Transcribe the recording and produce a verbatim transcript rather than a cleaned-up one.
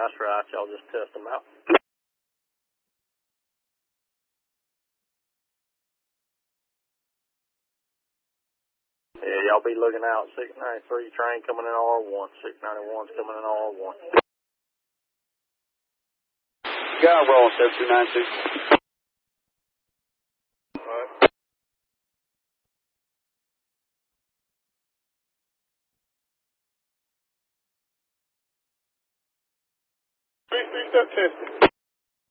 That's right. Y'all just test them out. Yeah, y'all be looking out. six ninety-three train coming in R one. six ninety-one's coming in R one. Guy roll seven two nine two. Alright. Three, three, step testing.